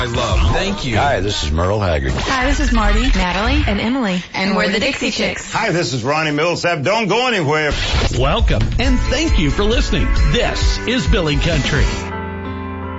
I love. Thank you. Hi, this is Merle Haggard. Hi, this is Marty, Natalie, and Emily. And we're the Dixie Chicks. Hi, this is Ronnie Millsap. Don't go anywhere. Welcome, and thank you for listening. This is Billy Country.